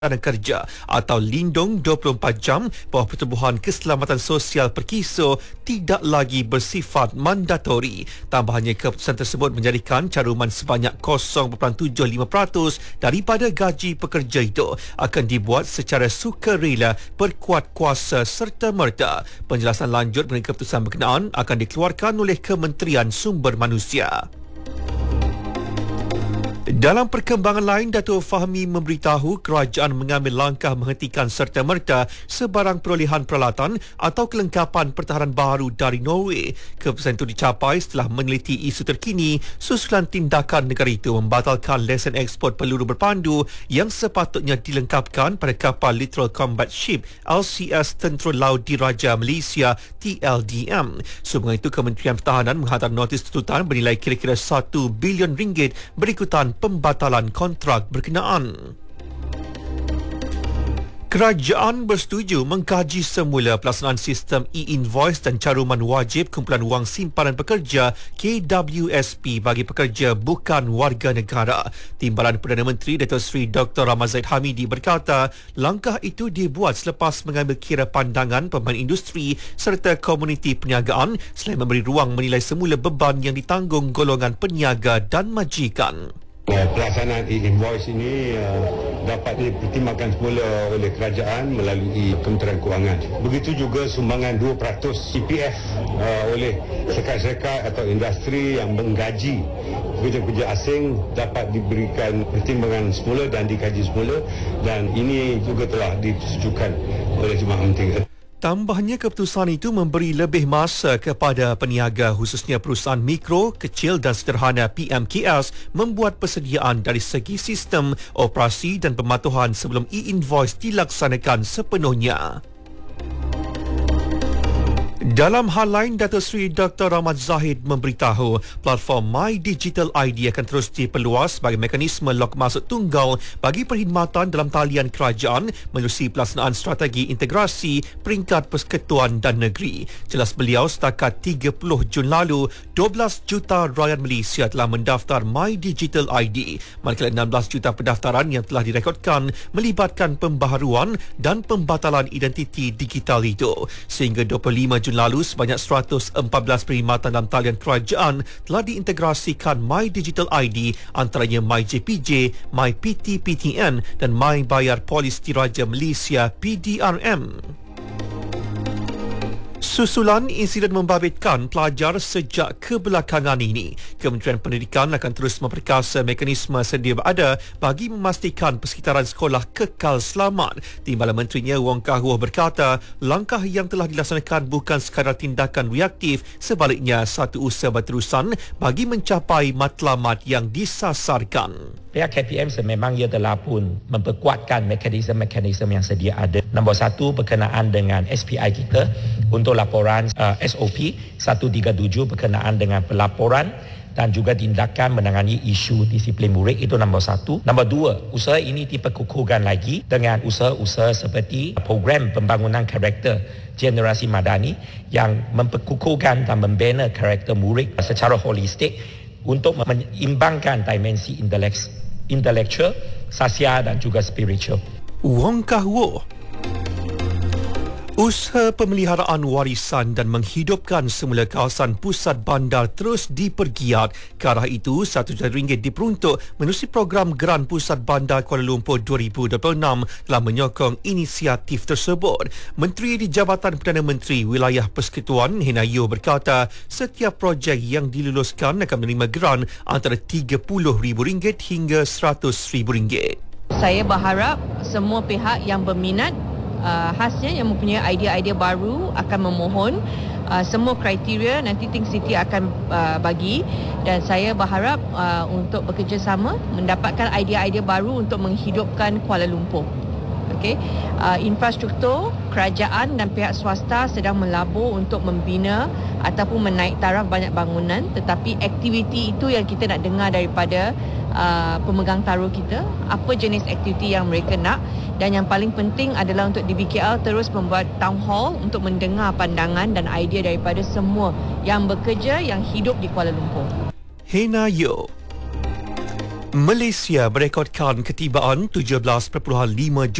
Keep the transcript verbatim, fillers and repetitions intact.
Kerja atau Lindung dua puluh empat jam bawah Pertubuhan Keselamatan Sosial Perkiso tidak lagi bersifat mandatori. Tambahannya, keputusan tersebut menjadikan caruman sebanyak kosong perpuluhan tujuh lima peratus daripada gaji pekerja itu akan dibuat secara sukarela, berkuat kuasa serta merta. Penjelasan lanjut mengenai keputusan berkenaan akan dikeluarkan oleh Kementerian Sumber Manusia. Dalam perkembangan lain, Datuk Fahmi memberitahu kerajaan mengambil langkah menghentikan serta-merta sebarang perolehan peralatan atau kelengkapan pertahanan baru dari Norway. Keputusan itu dicapai setelah meneliti isu terkini susulan tindakan negara itu membatalkan lesen ekspor peluru berpandu yang sepatutnya dilengkapkan pada kapal Littoral Combat Ship L C S Tentera Laut Diraja Malaysia T L D M. Sehubungan itu, Kementerian Pertahanan menghantar notis tuntutan bernilai kira-kira satu bilion ringgit berikutan pembatalan kontrak berkenaan. Kerajaan bersetuju mengkaji semula pelaksanaan sistem e-invoice dan caruman wajib kumpulan wang simpanan pekerja K W S P bagi pekerja bukan warga negara. Timbalan Perdana Menteri Datuk Seri Doktor Rahmat Zahid Hamidi berkata, langkah itu dibuat selepas mengambil kira pandangan pemain industri serta komuniti perniagaan selain memberi ruang menilai semula beban yang ditanggung golongan peniaga dan majikan. Pelaksanaan e-invoice ini uh, dapat dipertimbangkan semula oleh kerajaan melalui Kementerian Kewangan. Begitu juga sumbangan dua peratus C P F uh, oleh syarikat-syarikat atau industri yang menggaji pekerja-pekerja asing dapat diberikan pertimbangan semula dan dikaji semula, dan ini juga telah disetujukan oleh Jemaah Menteri. Tambahnya, keputusan itu memberi lebih masa kepada peniaga khususnya perusahaan mikro, kecil dan sederhana P M K S membuat persediaan dari segi sistem, operasi dan pematuhan sebelum e-invoice dilaksanakan sepenuhnya. Dalam hal lain, Datuk Seri Doktor Rahmat Zahid memberitahu platform My Digital I D akan terus diperluas sebagai mekanisme log masuk tunggal bagi perkhidmatan dalam talian kerajaan menerusi pelaksanaan strategi integrasi peringkat persekutuan dan negeri. Jelas beliau, setakat tiga puluh Jun lalu, dua belas juta rakyat Malaysia telah mendaftar My Digital I D, manakala enam belas juta pendaftaran yang telah direkodkan melibatkan pembaharuan dan pembatalan identiti digital itu. Sehingga dua puluh lima Jun lalu, sebanyak seratus empat belas perkhidmatan dalam talian kerajaan telah diintegrasikan My Digital I D, antaranya My J P J, My P T P T N dan My Bayar Polis Diraja Malaysia P D R M. Susulan insiden membabitkan pelajar sejak kebelakangan ini, Kementerian Pendidikan akan terus memperkasa mekanisme sedia berada bagi memastikan persekitaran sekolah kekal selamat. Timbalan Menterinya Wong Kah Woh berkata, langkah yang telah dilaksanakan bukan sekadar tindakan reaktif, sebaliknya satu usaha berterusan bagi mencapai matlamat yang disasarkan. Pihak K P M sememang ia telah pun memperkuatkan mekanisme-mekanisme yang sedia ada. Nombor satu, berkenaan dengan S P I kita untuk laporan uh, S O P seratus tiga puluh tujuh berkenaan dengan pelaporan dan juga tindakan menangani isu disiplin murid, itu nombor satu. Nombor dua, usaha ini diperkukuhkan lagi dengan usaha-usaha seperti program pembangunan karakter generasi madani yang memperkukuhkan dan membina karakter murid secara holistik untuk menyeimbangkan dimensi intelek intelektual, sosial dan juga spiritual. Wong Kah Woh. Usaha pemeliharaan warisan dan menghidupkan semula kawasan pusat bandar terus dipergiat. Ke arah itu, satu juta ringgit diperuntuk menerusi program Geran Pusat Bandar Kuala Lumpur dua ribu dua puluh enam telah menyokong inisiatif tersebut. Menteri di Jabatan Perdana Menteri Wilayah Persekutuan Hena Yeoh berkata, setiap projek yang diluluskan akan menerima geran antara tiga puluh ribu ringgit hingga seratus ribu ringgit. Saya berharap semua pihak yang berminat Uh, khasnya yang mempunyai idea-idea baru akan memohon uh, semua kriteria nanti Think City akan uh, bagi, dan saya berharap uh, untuk bekerjasama mendapatkan idea-idea baru untuk menghidupkan Kuala Lumpur. Okey, uh, infrastruktur kerajaan dan pihak swasta sedang melabur untuk membina ataupun menaik taraf banyak bangunan, tetapi aktiviti itu yang kita nak dengar daripada uh, pemegang taruh kita, apa jenis aktiviti yang mereka nak. Dan yang paling penting adalah untuk D B K L terus membuat town hall untuk mendengar pandangan dan idea daripada semua yang bekerja, yang hidup di Kuala Lumpur. Hena Yeoh. Malaysia merekodkan ketibaan tujuh belas perpuluhan lima